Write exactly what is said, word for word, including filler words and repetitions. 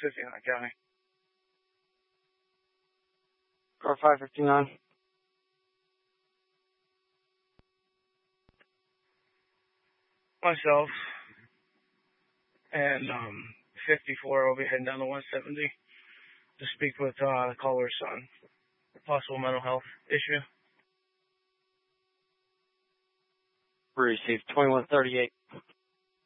fifty-nine County. Car five fifty-nine. Myself and um, fifty-four will be heading down to one seventy to speak with uh, the caller's son. Possible mental health issue. Received twenty-one thirty-eight.